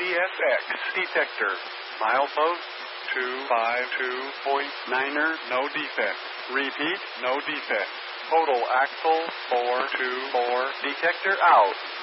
CSX detector. Milepost 252.9er, no defect. Repeat, no defect. Total axle 424, detector out.